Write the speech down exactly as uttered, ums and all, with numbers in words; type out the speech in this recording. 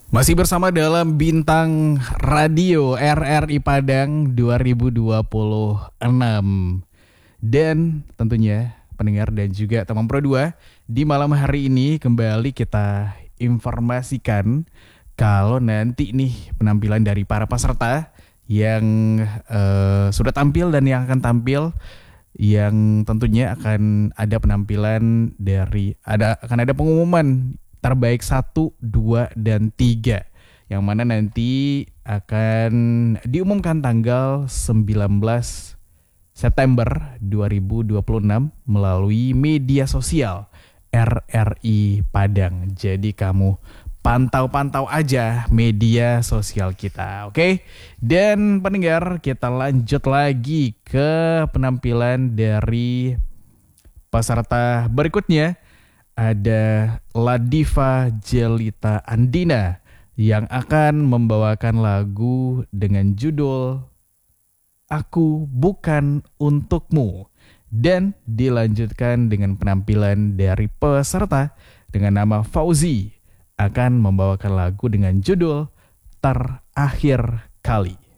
Masih bersama dalam Bintang Radio R R I Padang dua ribu dua puluh enam. Dan tentunya pendengar dan juga teman Pro dua, di malam hari ini kembali kita informasikan kalau nanti nih penampilan dari para peserta yang uh, sudah tampil dan yang akan tampil, yang tentunya akan ada penampilan dari ada akan ada pengumuman terbaik satu, dua, dan tiga, yang mana nanti akan diumumkan tanggal sembilan belas September dua ribu dua puluh enam melalui media sosial R R I Padang. Jadi kamu pantau-pantau aja media sosial kita, oke? Dan pendengar, kita lanjut lagi ke penampilan dari peserta berikutnya. Ada Ladiva Jelita Andina yang akan membawakan lagu dengan judul Aku Bukan Untukmu, dan dilanjutkan dengan penampilan dari peserta dengan nama Fauzi akan membawakan lagu dengan judul Terakhir Kali.